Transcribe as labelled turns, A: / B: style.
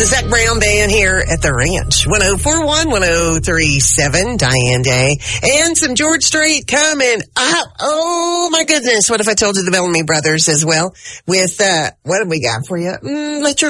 A: The Zach Brown Band here at the ranch. 1041, 1037, Diane Day. And some George Strait coming up. Oh, my goodness. What if I told you the Bellamy Brothers as well? With, what have we got for you? Let your